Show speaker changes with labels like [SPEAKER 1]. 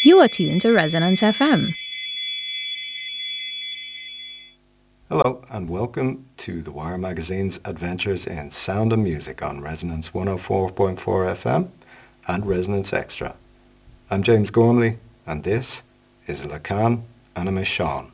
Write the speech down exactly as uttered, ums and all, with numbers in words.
[SPEAKER 1] You are tuned to Resonance F M.
[SPEAKER 2] Hello and welcome to the Wire Magazine's adventures in sound and music on Resonance one oh four point four F M and Resonance Extra. I'm James Gormley and this is Lacan Anima Sean.